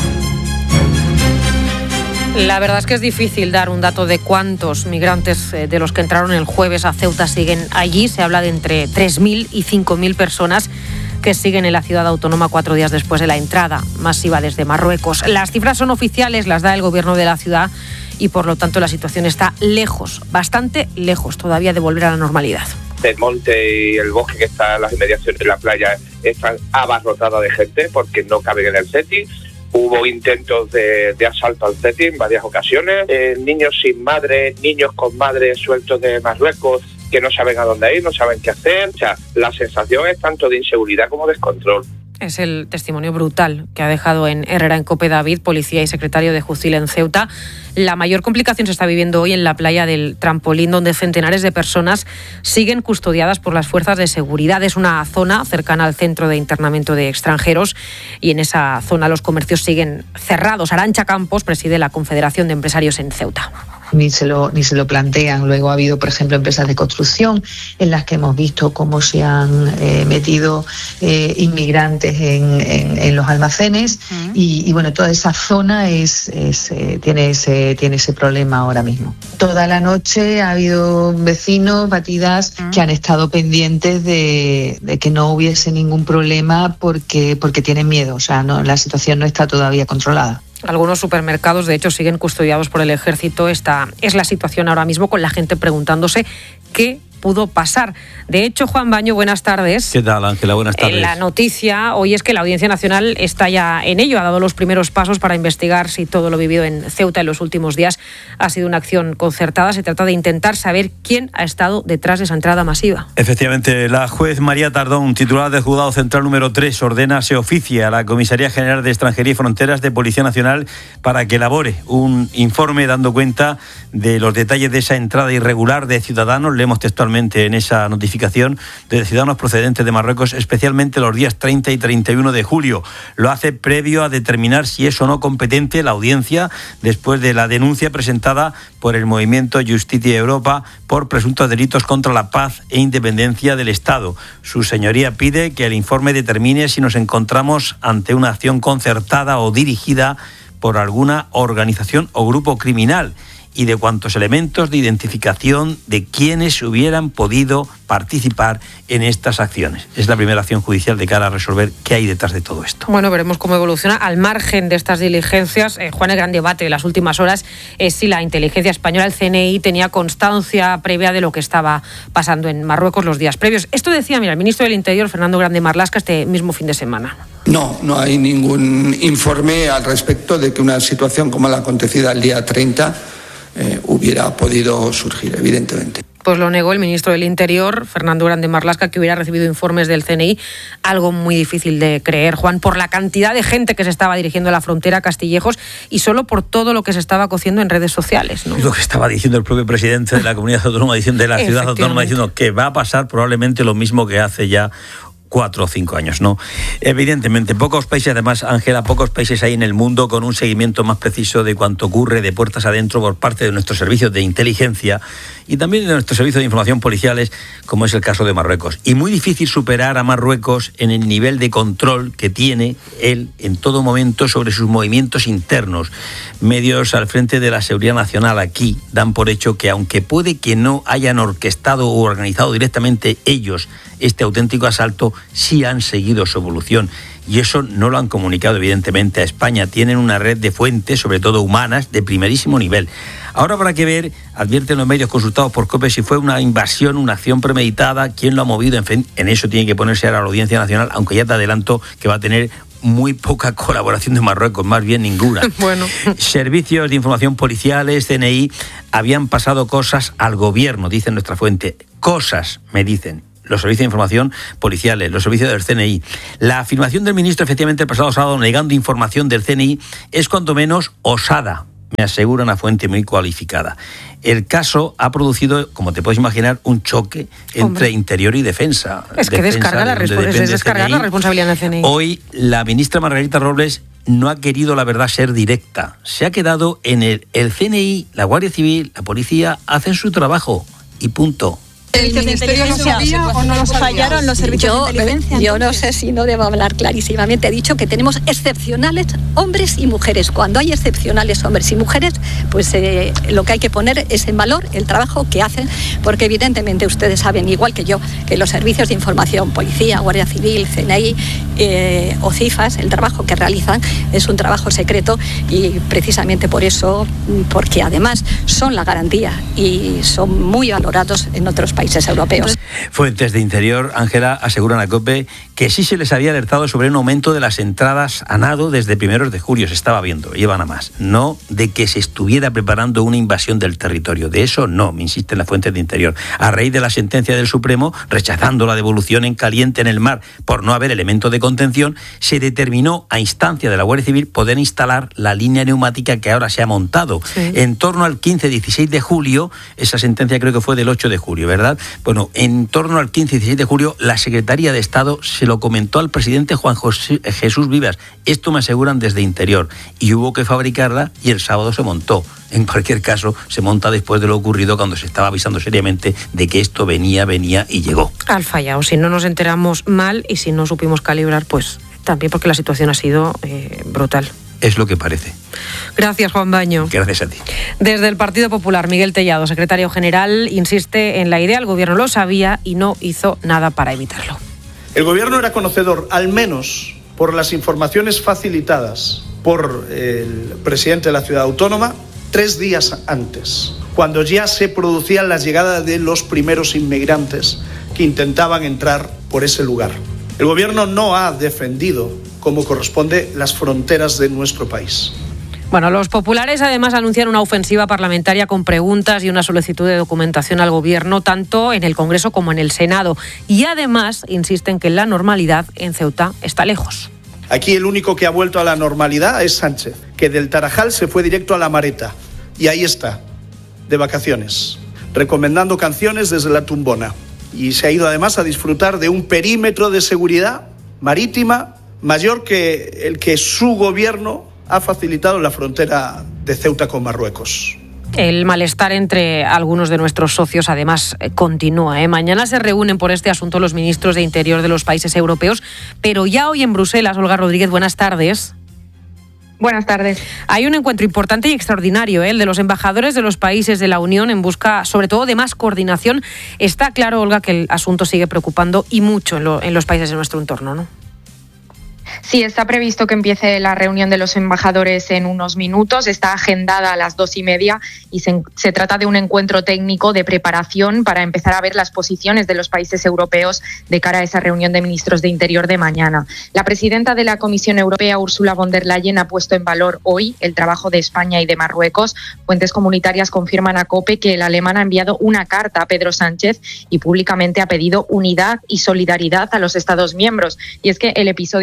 La verdad es que es difícil dar un dato de cuántos migrantes de los que entraron el jueves a Ceuta siguen allí. Se habla de entre tres mil y cinco mil personas que siguen en la ciudad autónoma cuatro días después de la entrada masiva desde Marruecos. Las cifras son oficiales, las da el gobierno de la ciudad y por lo tanto la situación está lejos, bastante lejos todavía de volver a la normalidad. El monte y el bosque que está en las inmediaciones de la playa están abarrotados de gente porque no caben en el setting. Hubo intentos de, de asalto al setting en varias ocasiones. Eh, niños sin madre, niños con madre sueltos de Marruecos que no saben a dónde ir, no saben qué hacer. O sea, la sensación es tanto de inseguridad como de descontrol. Es el testimonio brutal que ha dejado en Herrera en Cope David, policía y secretario de Justicia en Ceuta. La mayor complicación se está viviendo hoy en la playa del Trampolín, donde centenares de personas siguen custodiadas por las fuerzas de seguridad. Es una zona cercana al centro de internamiento de extranjeros y en esa zona los comercios siguen cerrados. Arantxa Campos preside la Confederación de Empresarios en Ceuta. Ni se lo ni se lo plantean. Luego ha habido, por ejemplo, empresas de construcción en las que hemos visto cómo se han eh, metido eh, inmigrantes en, en, en los almacenes uh-huh. y, y bueno, toda esa zona es, es eh, tiene ese tiene ese problema ahora mismo. Toda la noche ha habido vecinos, batidas uh-huh. que han estado pendientes de, de que no hubiese ningún problema porque porque tienen miedo. O sea, no, la situación no está todavía controlada. Algunos supermercados, de hecho, siguen custodiados por el ejército. Esta es la situación ahora mismo, con la gente preguntándose qué pudo pasar. De hecho, Juan Baño, buenas tardes. ¿Qué tal, Ángela? Buenas tardes. La noticia hoy es que la Audiencia Nacional está ya en ello, ha dado los primeros pasos para investigar si todo lo vivido en Ceuta en los últimos días ha sido una acción concertada. Se trata de intentar saber quién ha estado detrás de esa entrada masiva. Efectivamente, la juez María Tardón, titular del Juzgado Central número tres, ordena se oficie a la Comisaría General de Extranjería y Fronteras de Policía Nacional para que elabore un informe dando cuenta de los detalles de esa entrada irregular de ciudadanos. Leemos textualmente en esa notificación, de ciudadanos procedentes de Marruecos, especialmente los días treinta y treinta y uno de julio. Lo hace previo a determinar si es o no competente la audiencia después de la denuncia presentada por el movimiento Justicia Europa por presuntos delitos contra la paz e independencia del Estado. Su señoría pide que el informe determine si nos encontramos ante una acción concertada o dirigida por alguna organización o grupo criminal y de cuantos elementos de identificación de quienes hubieran podido participar en estas acciones. Es la primera acción judicial de cara a resolver qué hay detrás de todo esto. Bueno, veremos cómo evoluciona. Al margen de estas diligencias, eh, Juan, el gran debate de las últimas horas es si la inteligencia española, el C N I, tenía constancia previa de lo que estaba pasando en Marruecos los días previos. Esto decía, mira, el ministro del Interior, Fernando Grande Marlaska, este mismo fin de semana. No, no hay ningún informe al respecto de que una situación como la acontecida el día treinta Eh, hubiera podido surgir, evidentemente. Pues lo negó el ministro del Interior, Fernando Grande Marlaska, que hubiera recibido informes del C N I, algo muy difícil de creer, Juan, por la cantidad de gente que se estaba dirigiendo a la frontera Castillejos y solo por todo lo que se estaba cociendo en redes sociales, ¿no? Lo que estaba diciendo el propio presidente de la comunidad autónoma, de la ciudad autónoma, diciendo que va a pasar probablemente lo mismo que hace ya cuatro o cinco años, ¿no? Evidentemente, pocos países, además, Ángela, pocos países hay en el mundo con un seguimiento más preciso de cuanto ocurre de puertas adentro por parte de nuestros servicios de inteligencia y también de nuestros servicios de información policiales, como es el caso de Marruecos. Y muy difícil superar a Marruecos en el nivel de control que tiene él en todo momento sobre sus movimientos internos. Medios al frente de la seguridad nacional aquí dan por hecho que, aunque puede que no hayan orquestado o organizado directamente ellos este auténtico asalto, sí han seguido su evolución. Y eso no lo han comunicado, evidentemente, a España. Tienen una red de fuentes, sobre todo humanas, de primerísimo nivel. Ahora habrá que ver, advierten los medios consultados por COPE, si fue una invasión, una acción premeditada, quién lo ha movido. En fin, en eso tiene que ponerse ahora la Audiencia Nacional, aunque ya te adelanto que va a tener muy poca colaboración de Marruecos, más bien ninguna. Bueno. Servicios de información policiales, C N I, habían pasado cosas al gobierno, dice nuestra fuente. Cosas, me dicen. Los servicios de información policiales, los servicios del C N I. La afirmación del ministro, efectivamente, el pasado sábado, negando información del C N I, es cuanto menos osada, me asegura una fuente muy cualificada. El caso ha producido, como te puedes imaginar, un choque entre Hombre. Interior y Defensa. Es que defensa descarga la, de respo- es descargar la responsabilidad del C N I. Hoy, la ministra Margarita Robles no ha querido, la verdad, ser directa. Se ha quedado en el, el C N I, la Guardia Civil, la policía, hacen su trabajo y punto. ¿El Ministerio lo sabía o no lo sabía? ¿Fallaron los servicios yo, de inteligencia? Yo no sé si no debo hablar clarísimamente. He dicho que tenemos excepcionales hombres y mujeres. Cuando hay excepcionales hombres y mujeres, pues eh, lo que hay que poner es en valor el trabajo que hacen, porque evidentemente ustedes saben, igual que yo, que los servicios de información, policía, Guardia Civil, C N I eh, o CIFAS, el trabajo que realizan es un trabajo secreto y precisamente por eso, porque además son la garantía y son muy valorados en otros países europeos. Fuentes de Interior, Ángela, aseguran a COPE que sí se les había alertado sobre un aumento de las entradas a nado desde primeros de julio. Se estaba viendo, llevan a más. No de que se estuviera preparando una invasión del territorio. De eso no, me insisten las fuentes de Interior. A raíz de la sentencia del Supremo, rechazando la devolución en caliente en el mar por no haber elemento de contención, se determinó a instancia de la Guardia Civil poder instalar la línea neumática que ahora se ha montado. Sí. En torno al quince dieciséis de julio, esa sentencia creo que fue del ocho de julio, ¿verdad? Bueno, en torno al quince y dieciséis de julio, la Secretaría de Estado se lo comentó al presidente Juan José, Jesús Vivas. Esto me aseguran desde Interior. Y hubo que fabricarla y el sábado se montó. En cualquier caso, se monta después de lo ocurrido, cuando se estaba avisando seriamente de que esto venía, venía y llegó. Al fallado. Si no nos enteramos mal y si no supimos calibrar, pues también porque la situación ha sido eh, brutal. Es lo que parece. Gracias, Juan Baño. Gracias a ti. Desde el Partido Popular, Miguel Tellado, secretario general, insiste en la idea. El gobierno lo sabía y no hizo nada para evitarlo. El gobierno era conocedor, al menos por las informaciones facilitadas por el presidente de la ciudad autónoma, tres días antes, cuando ya se producían las llegadas de los primeros inmigrantes que intentaban entrar por ese lugar. El gobierno no ha defendido como corresponde las fronteras de nuestro país. Bueno, los populares además anuncian una ofensiva parlamentaria con preguntas y una solicitud de documentación al gobierno, tanto en el Congreso como en el Senado. Y además insisten que la normalidad en Ceuta está lejos. Aquí el único que ha vuelto a la normalidad es Sánchez, que del Tarajal se fue directo a La Mareta. Y ahí está, de vacaciones, recomendando canciones desde la tumbona. Y se ha ido además a disfrutar de un perímetro de seguridad marítima mayor que el que su gobierno ha facilitado en la frontera de Ceuta con Marruecos. El malestar entre algunos de nuestros socios además continúa. ¿eh? Mañana se reúnen por este asunto los ministros de Interior de los países europeos, pero ya hoy en Bruselas, Olga Rodríguez, buenas tardes. Buenas tardes. Hay un encuentro importante y extraordinario, ¿eh? el de los embajadores de los países de la Unión en busca, sobre todo, de más coordinación. Está claro, Olga, que el asunto sigue preocupando y mucho en, lo, en los países de nuestro entorno, ¿no? Sí, está previsto que empiece la reunión de los embajadores en unos minutos. Está agendada a las dos y media y se, se trata de un encuentro técnico de preparación para empezar a ver las posiciones de los países europeos de cara a esa reunión de ministros de Interior de mañana. La presidenta de la Comisión Europea, Ursula von der Leyen, ha puesto en valor hoy el trabajo de España y de Marruecos. Fuentes comunitarias confirman a COPE que el alemán ha enviado una carta a Pedro Sánchez y públicamente ha pedido unidad y solidaridad a los Estados miembros. Y es que el episodio del viernes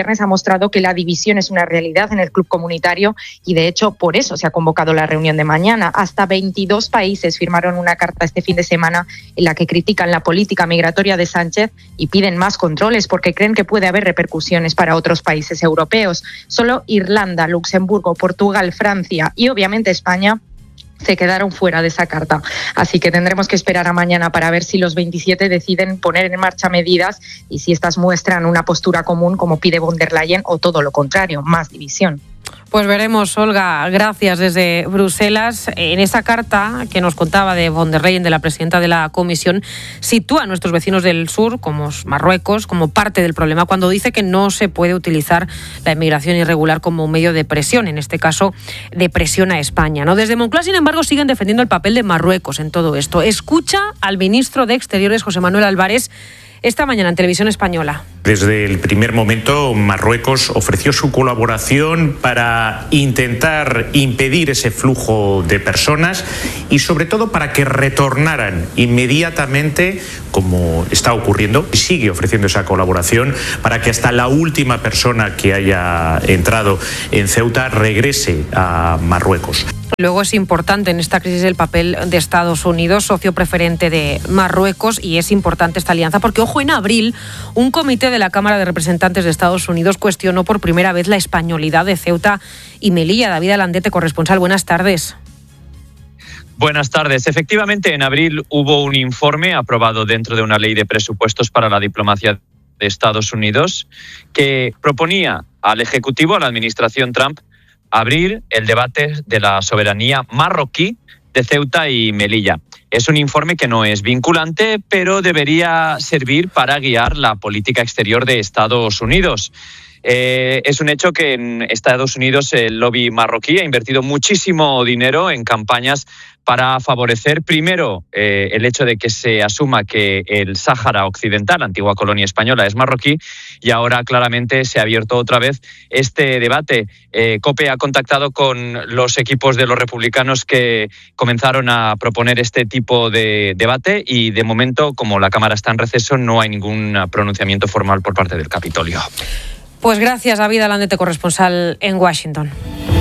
viernes ha mostrado que la división es una realidad en el club comunitario y, de hecho, por eso se ha convocado la reunión de mañana. Hasta veintidós países firmaron una carta este fin de semana en la que critican la política migratoria de Sánchez y piden más controles porque creen que puede haber repercusiones para otros países europeos. Solo Irlanda, Luxemburgo, Portugal, Francia y, obviamente, España se quedaron fuera de esa carta. Así que tendremos que esperar a mañana para ver si los veintisiete deciden poner en marcha medidas y si estas muestran una postura común como pide von der Leyen o todo lo contrario, más división. Pues veremos, Olga, gracias desde Bruselas. En esa carta que nos contaba de von der Leyen, de la presidenta de la Comisión, sitúa a nuestros vecinos del sur, como Marruecos, como parte del problema, cuando dice que no se puede utilizar la inmigración irregular como un medio de presión, en este caso de presión a España, ¿no? Desde Moncloa, sin embargo, siguen defendiendo el papel de Marruecos en todo esto. Escucha al ministro de Exteriores, José Manuel Álvarez, esta mañana en Televisión Española. Desde el primer momento, Marruecos ofreció su colaboración para intentar impedir ese flujo de personas y, sobre todo, para que retornaran inmediatamente, como está ocurriendo, y sigue ofreciendo esa colaboración, para que hasta la última persona que haya entrado en Ceuta regrese a Marruecos. Luego es importante en esta crisis el papel de Estados Unidos, socio preferente de Marruecos, y es importante esta alianza porque, ojo, en abril un comité de la Cámara de Representantes de Estados Unidos cuestionó por primera vez la españolidad de Ceuta y Melilla. David Alandete, corresponsal, buenas tardes. Buenas tardes. Efectivamente, en abril hubo un informe aprobado dentro de una ley de presupuestos para la diplomacia de Estados Unidos que proponía al Ejecutivo, a la administración Trump, abrir el debate de la soberanía marroquí de Ceuta y Melilla. Es un informe que no es vinculante, pero debería servir para guiar la política exterior de Estados Unidos. Eh, es un hecho que en Estados Unidos el lobby marroquí ha invertido muchísimo dinero en campañas para favorecer, primero, eh, el hecho de que se asuma que el Sáhara Occidental, antigua colonia española, es marroquí, y ahora claramente se ha abierto otra vez este debate. Eh, COPE ha contactado con los equipos de los republicanos que comenzaron a proponer este tipo de debate y, de momento, como la Cámara está en receso, no hay ningún pronunciamiento formal por parte del Capitolio. Pues gracias, David Alandete, corresponsal en Washington.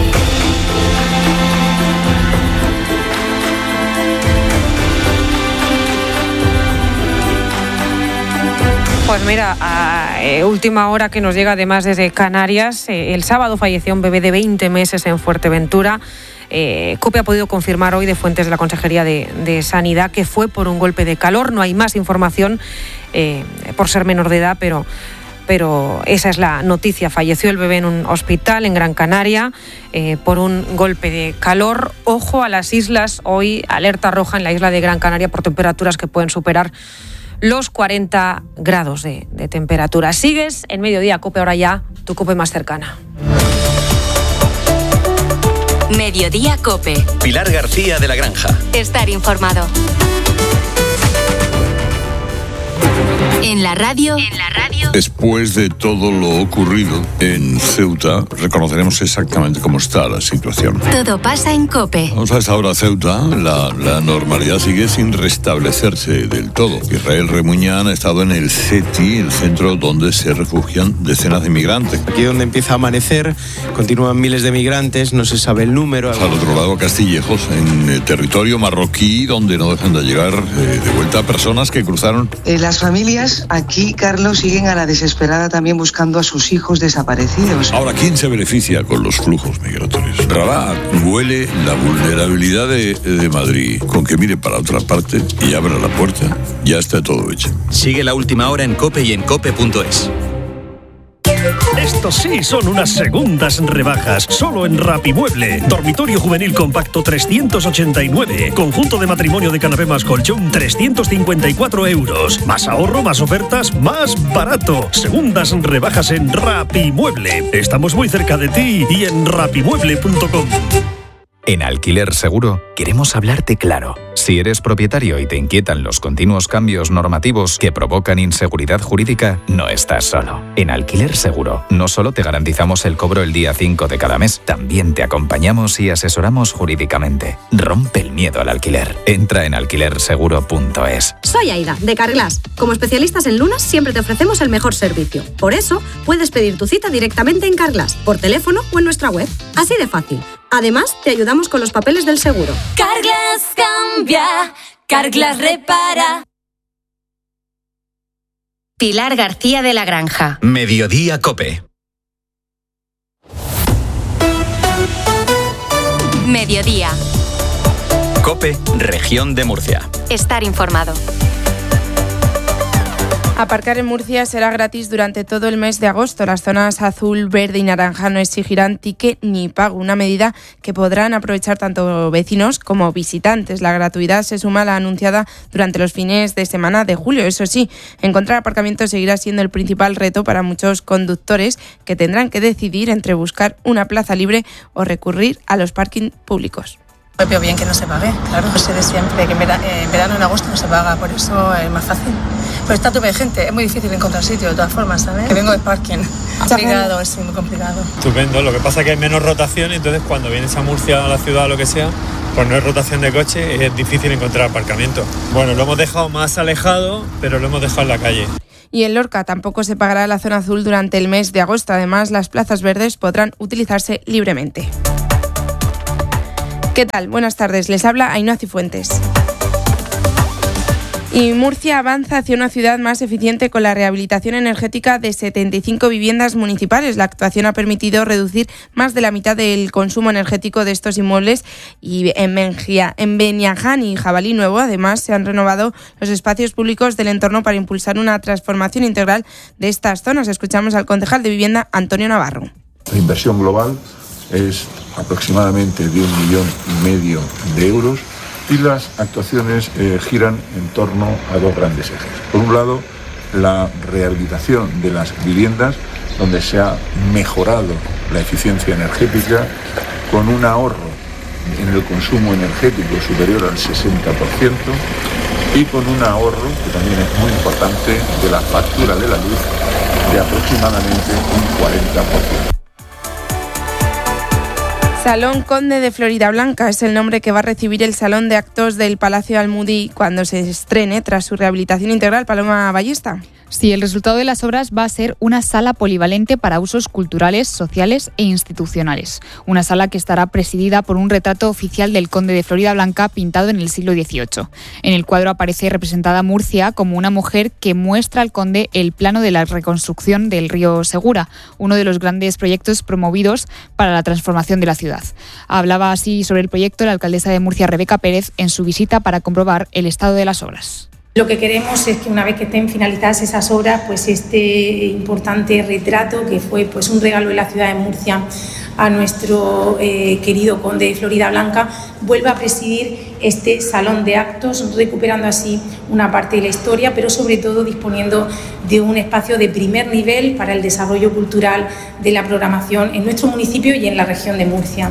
Pues mira, a eh, última hora que nos llega además desde Canarias, eh, el sábado falleció un bebé de veinte meses en Fuerteventura. Eh, COPE ha podido confirmar hoy de fuentes de la Consejería de, de Sanidad que fue por un golpe de calor. No hay más información eh, por ser menor de edad, pero... pero esa es la noticia. Falleció el bebé en un hospital en Gran Canaria eh, por un golpe de calor. Ojo a las islas, hoy alerta roja en la isla de Gran Canaria por temperaturas que pueden superar los cuarenta grados de, de temperatura. Sigues en Mediodía COPE, ahora ya tu COPE más cercana. Mediodía COPE. Pilar García de la Granja. Estar informado. En la radio. En la radio. Después de todo lo ocurrido en Ceuta, reconoceremos exactamente cómo está la situación. Todo pasa en COPE. Vamos a esta hora Ceuta, la, la normalidad sigue sin restablecerse del todo. Israel Remuñán ha estado en el C E T I, el centro donde se refugian decenas de migrantes. Aquí donde empieza a amanecer, continúan miles de migrantes, no se sabe el número. Al otro lado, Castillejos, en el territorio marroquí, donde no dejan de llegar eh, de vuelta personas que cruzaron. Eh, las familias aquí, Carlos, siguen a la desesperada también buscando a sus hijos desaparecidos. Ahora, ¿quién se beneficia con los flujos migratorios? Rabat huele la vulnerabilidad de, de Madrid. Con que mire para otra parte y abra la puerta, ya está todo hecho. Sigue la última hora en COPE y en cope punto es. Estos sí son unas segundas rebajas, solo en Rapimueble. Dormitorio juvenil compacto trescientos ochenta y nueve. Conjunto de matrimonio de canapé más colchón trescientos cincuenta y cuatro euros. Más ahorro, más ofertas, más barato. Segundas rebajas en Rapimueble. Estamos muy cerca de ti y en rapimueble punto com. En Alquiler Seguro queremos hablarte claro. Si eres propietario y te inquietan los continuos cambios normativos que provocan inseguridad jurídica, no estás solo. En Alquiler Seguro no solo te garantizamos el cobro el día cinco de cada mes, también te acompañamos y asesoramos jurídicamente. Rompe el miedo al alquiler. Entra en alquiler seguro punto es. Soy Aida, de Carglass. Como especialistas en lunas siempre te ofrecemos el mejor servicio. Por eso puedes pedir tu cita directamente en Carglass, por teléfono o en nuestra web. Así de fácil. Además, te ayudamos con los papeles del seguro. Carglass cambia, Carglass repara. Pilar García de la Granja. Mediodía COPE. Mediodía. COPE, Región de Murcia. Estar informado. Aparcar en Murcia será gratis durante todo el mes de agosto. Las zonas azul, verde y naranja no exigirán ticket ni pago, una medida que podrán aprovechar tanto vecinos como visitantes. La gratuidad se suma a la anunciada durante los fines de semana de julio. Eso sí, encontrar aparcamiento seguirá siendo el principal reto para muchos conductores, que tendrán que decidir entre buscar una plaza libre o recurrir a los parking públicos. Me veo bien que no se pague, claro, no sé de siempre, que en verano, en verano, en agosto no se paga, por eso es más fácil. Pero está tope de gente, es muy difícil encontrar sitio de todas formas, ¿sabes? Que vengo de parking, es complicado, es muy complicado. Estupendo, lo que pasa es que hay menos rotación, entonces cuando vienes a Murcia, a la ciudad o lo que sea, pues no hay rotación de coche y es difícil encontrar aparcamiento. Bueno, lo hemos dejado más alejado, pero lo hemos dejado en la calle. Y en Lorca tampoco se pagará la zona azul durante el mes de agosto. Además, las plazas verdes podrán utilizarse libremente. ¿Qué tal? Buenas tardes. Les habla Ainhoa Cifuentes. Y Murcia avanza hacia una ciudad más eficiente con la rehabilitación energética de setenta y cinco viviendas municipales. La actuación ha permitido reducir más de la mitad del consumo energético de estos inmuebles, y en, Bengia, en Beniaján y Jabalí Nuevo además se han renovado los espacios públicos del entorno para impulsar una transformación integral de estas zonas. Escuchamos al concejal de Vivienda, Antonio Navarro. La inversión global es aproximadamente de un millón y medio de euros y las actuaciones eh, giran en torno a dos grandes ejes. Por un lado, la rehabilitación de las viviendas, donde se ha mejorado la eficiencia energética con un ahorro en el consumo energético superior al sesenta por ciento y con un ahorro, que también es muy importante, de la factura de la luz de aproximadamente un cuarenta por ciento. Salón Conde de Floridablanca es el nombre que va a recibir el Salón de Actos del Palacio Almudí cuando se estrene tras su rehabilitación integral. Paloma Ballesta. Sí, el resultado de las obras va a ser una sala polivalente para usos culturales, sociales e institucionales. Una sala que estará presidida por un retrato oficial del conde de Floridablanca pintado en el siglo dieciocho. En el cuadro aparece representada Murcia como una mujer que muestra al conde el plano de la reconstrucción del río Segura, uno de los grandes proyectos promovidos para la transformación de la ciudad. Hablaba así sobre el proyecto la alcaldesa de Murcia, Rebeca Pérez, en su visita para comprobar el estado de las obras. Lo que queremos es que una vez que estén finalizadas esas obras, pues este importante retrato, que fue pues un regalo de la ciudad de Murcia a nuestro eh, querido conde de Floridablanca, vuelva a presidir este salón de actos, recuperando así una parte de la historia, pero sobre todo disponiendo de un espacio de primer nivel para el desarrollo cultural de la programación en nuestro municipio y en la región de Murcia.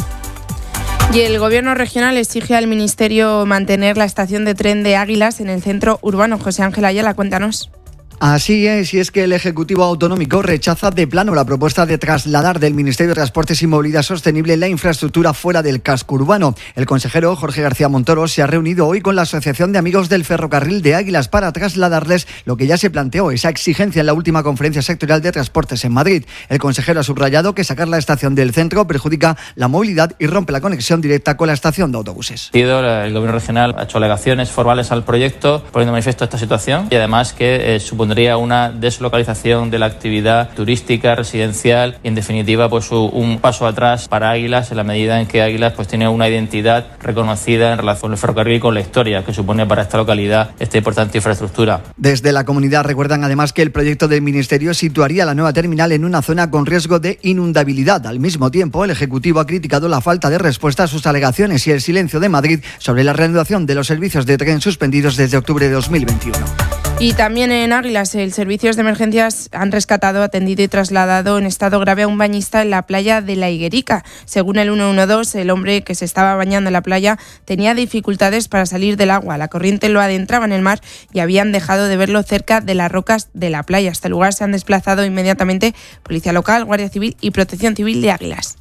Y el Gobierno regional exige al Ministerio mantener la estación de tren de Águilas en el centro urbano. José Ángel Ayala, cuéntanos. Así es, y es que el Ejecutivo Autonómico rechaza de plano la propuesta de trasladar del Ministerio de Transportes y Movilidad Sostenible la infraestructura fuera del casco urbano. El consejero Jorge García Montoro se ha reunido hoy con la Asociación de Amigos del Ferrocarril de Águilas para trasladarles lo que ya se planteó, esa exigencia en la última conferencia sectorial de transportes en Madrid. El consejero ha subrayado que sacar la estación del centro perjudica la movilidad y rompe la conexión directa con la estación de autobuses. El Gobierno regional ha hecho alegaciones formales al proyecto poniendo de manifiesto esta situación y además que eh, supondría una deslocalización de la actividad turística, residencial y en definitiva pues un paso atrás para Águilas en la medida en que Águilas pues tiene una identidad reconocida en relación con el ferrocarril y con la historia que supone para esta localidad esta importante infraestructura. Desde la comunidad recuerdan además que el proyecto del Ministerio situaría la nueva terminal en una zona con riesgo de inundabilidad. Al mismo tiempo, el Ejecutivo ha criticado la falta de respuesta a sus alegaciones y el silencio de Madrid sobre la reanudación de los servicios de tren suspendidos desde octubre de dos mil veintiuno. Y también en Águilas, el servicios de emergencias han rescatado, atendido y trasladado en estado grave a un bañista en la playa de La Higuerica. Según el ciento doce, el hombre que se estaba bañando en la playa tenía dificultades para salir del agua. La corriente lo adentraba en el mar y habían dejado de verlo cerca de las rocas de la playa. A este lugar se han desplazado inmediatamente Policía Local, Guardia Civil y Protección Civil de Águilas.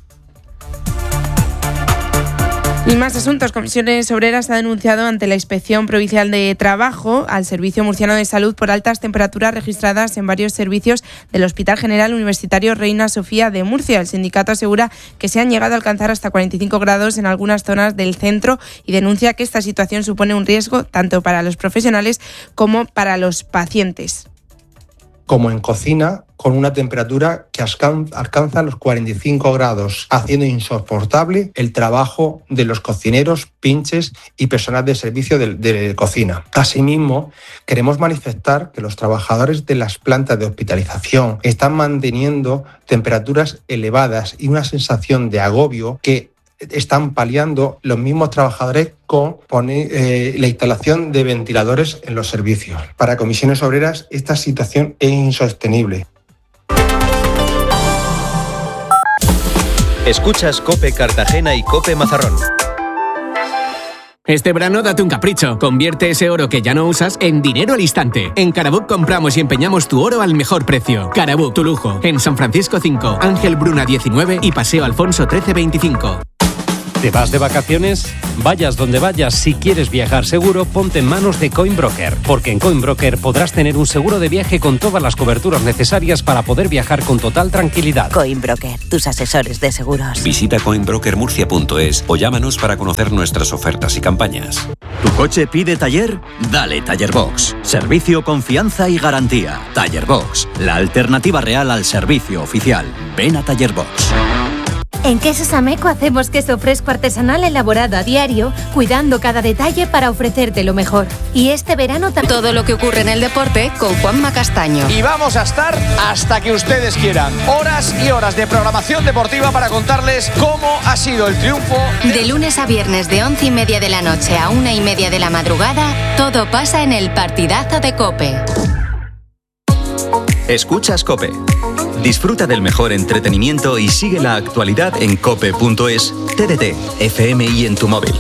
Y más asuntos. Comisiones Obreras ha denunciado ante la Inspección Provincial de Trabajo al Servicio Murciano de Salud por altas temperaturas registradas en varios servicios del Hospital General Universitario Reina Sofía de Murcia. El sindicato asegura que se han llegado a alcanzar hasta cuarenta y cinco grados en algunas zonas del centro y denuncia que esta situación supone un riesgo tanto para los profesionales como para los pacientes. Como en cocina, con una temperatura que alcanza los cuarenta y cinco grados, haciendo insoportable el trabajo de los cocineros, pinches y personal de servicio de, de cocina. Asimismo, queremos manifestar que los trabajadores de las plantas de hospitalización están manteniendo temperaturas elevadas y una sensación de agobio que están paliando los mismos trabajadores con poner, eh, la instalación de ventiladores en los servicios. Para Comisiones Obreras, esta situación es insostenible. Escuchas COPE Cartagena y COPE Mazarrón. Este verano date un capricho. Convierte ese oro que ya no usas en dinero al instante. En Carabook compramos y empeñamos tu oro al mejor precio. Carabook, tu lujo. En San Francisco cinco, Ángel Bruna diecinueve y Paseo Alfonso trece veinticinco. ¿Te vas de vacaciones? Vayas donde vayas, si quieres viajar seguro, ponte en manos de Coinbroker, porque en Coinbroker podrás tener un seguro de viaje con todas las coberturas necesarias para poder viajar con total tranquilidad. Coinbroker, tus asesores de seguros. Visita coinbroker murcia punto es o llámanos para conocer nuestras ofertas y campañas. ¿Tu coche pide taller? Dale Tallerbox. Servicio, confianza y garantía. Tallerbox, la alternativa real al servicio oficial. Ven a Tallerbox. En Quesos Ameco hacemos queso fresco artesanal elaborado a diario, cuidando cada detalle para ofrecerte lo mejor. Y este verano también... Todo lo que ocurre en el deporte con Juanma Castaño. Y vamos a estar hasta que ustedes quieran. Horas y horas de programación deportiva para contarles cómo ha sido el triunfo. De lunes a viernes de once y media de la noche a una y media de la madrugada, todo pasa en el partidazo de COPE. Escuchas COPE. Disfruta del mejor entretenimiento y sigue la actualidad en cope punto es, T D T, F M y en tu móvil.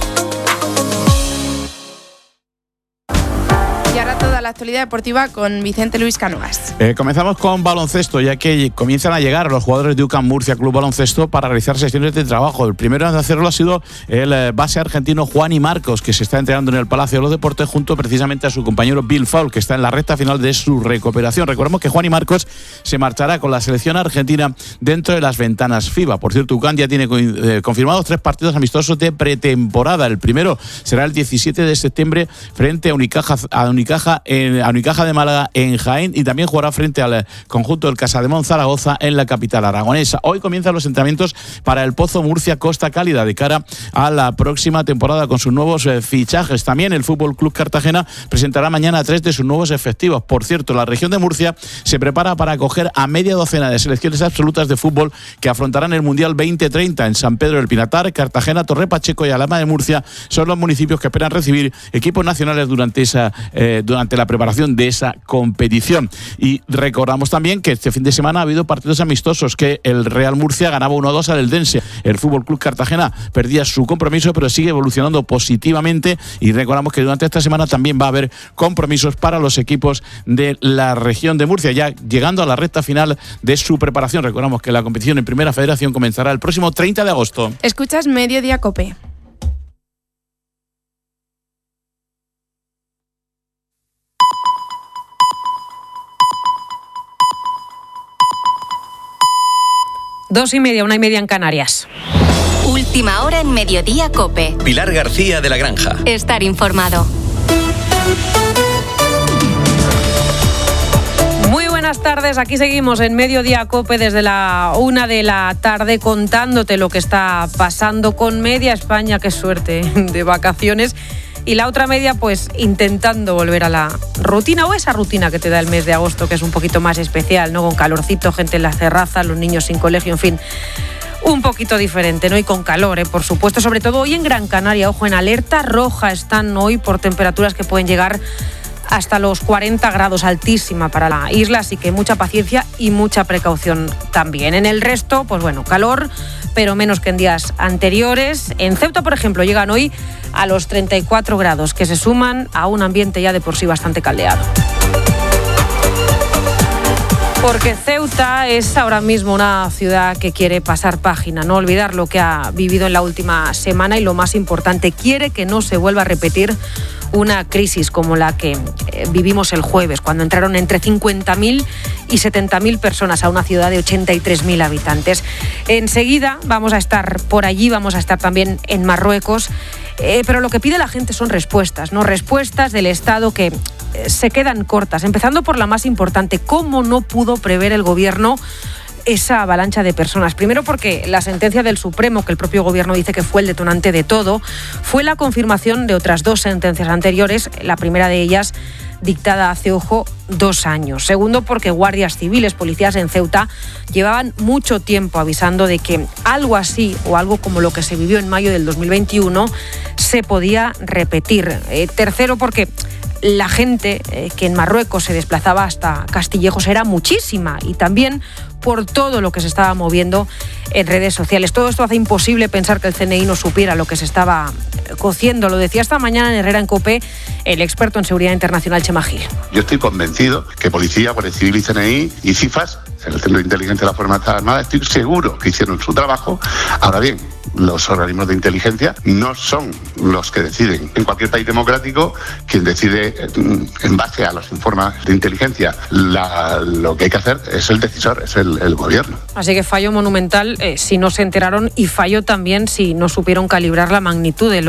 Y ahora toda la actualidad deportiva con Vicente Luis Cánovas. Eh, comenzamos con baloncesto, ya que comienzan a llegar los jugadores de U C A M Murcia Club Baloncesto para realizar sesiones de trabajo. El primero en hacerlo ha sido el eh, base argentino Juani Marcos, que se está entrenando en el Palacio de los Deportes junto precisamente a su compañero Bill Foul, que está en la recta final de su recuperación. Recordemos que Juani Marcos se marchará con la selección argentina dentro de las ventanas FIBA. Por cierto, U C A M ya tiene eh, confirmados tres partidos amistosos de pretemporada. El primero será el diecisiete de septiembre frente a Unicaja, a Unicaja, en, a Unicaja de Málaga en Jaén, y también jugará frente al conjunto del Casademón Zaragoza en la capital aragonesa. Hoy comienzan los entrenamientos para el Pozo Murcia Costa Cálida de cara a la próxima temporada con sus nuevos eh, fichajes. También el Fútbol Club Cartagena presentará mañana tres de sus nuevos efectivos. Por cierto, la región de Murcia se prepara para acoger a media docena de selecciones absolutas de fútbol que afrontarán el Mundial veinte treinta en San Pedro del Pinatar, Cartagena, Torre Pacheco y Alhama de Murcia. Son los municipios que esperan recibir equipos nacionales durante esa eh, durante la preparación de esa competición. Y recordamos también que este fin de semana ha habido partidos amistosos, que el Real Murcia ganaba uno a dos al Eldense. El Fútbol Club Cartagena perdía su compromiso, pero sigue evolucionando positivamente, y recordamos que durante esta semana también va a haber compromisos para los equipos de la región de Murcia, ya llegando a la recta final de su preparación. Recordamos que la competición en Primera Federación comenzará el próximo treinta de agosto. Escuchas Mediodía COPE. Dos y media, una y media en Canarias. Última hora en Mediodía COPE. Pilar García de la Granja. Estar informado. Muy buenas tardes, aquí seguimos en Mediodía COPE desde la una de la tarde contándote lo que está pasando con media España, qué suerte, de vacaciones. Y la otra media, pues intentando volver a la rutina, o esa rutina que te da el mes de agosto, que es un poquito más especial, ¿no? Con calorcito, gente en la terraza, los niños sin colegio, en fin, un poquito diferente, ¿no? Y con calor, ¿eh? Por supuesto, sobre todo hoy en Gran Canaria. Ojo, en alerta roja están hoy por temperaturas que pueden llegar hasta los cuarenta grados, altísima para la isla, así que mucha paciencia y mucha precaución también. En el resto, pues bueno, calor, pero menos que en días anteriores. En Ceuta, por ejemplo, llegan hoy a los treinta y cuatro grados, que se suman a un ambiente ya de por sí bastante caldeado. Porque Ceuta es ahora mismo una ciudad que quiere pasar página, no olvidar lo que ha vivido en la última semana y lo más importante, quiere que no se vuelva a repetir una crisis como la que eh, vivimos el jueves, cuando entraron entre cincuenta mil y setenta mil personas a una ciudad de ochenta y tres mil habitantes. Enseguida vamos a estar por allí, vamos a estar también en Marruecos, eh, pero lo que pide la gente son respuestas, ¿no? Respuestas del Estado que eh, se quedan cortas, empezando por la más importante, ¿cómo no pudo prever el Gobierno esa avalancha de personas? Primero porque la sentencia del Supremo, que el propio Gobierno dice que fue el detonante de todo, fue la confirmación de otras dos sentencias anteriores, la primera de ellas dictada hace, ojo, dos años. Segundo, porque guardias civiles, policías en Ceuta, llevaban mucho tiempo avisando de que algo así o algo como lo que se vivió en mayo del dos mil veintiuno se podía repetir. Eh, tercero, porque la gente eh, que en Marruecos se desplazaba hasta Castillejos era muchísima, y también por todo lo que se estaba moviendo en redes sociales. Todo esto hace imposible pensar que el C N I no supiera lo que se estaba cociendo. Lo decía esta mañana en Herrera en COPE el experto en seguridad internacional, Chema Gil. Yo estoy convencido que Policía, Guardia Civil y C N I y CIFAS, el Centro de Inteligencia de las Fuerzas Armadas, estoy seguro que hicieron su trabajo. Ahora bien, los organismos de inteligencia no son los que deciden. En cualquier país democrático, quien decide en base a los informes de inteligencia, la, lo que hay que hacer es el decisor, es el, el gobierno. Así que fallo monumental eh, si no se enteraron, y fallo también si no supieron calibrar la magnitud de lo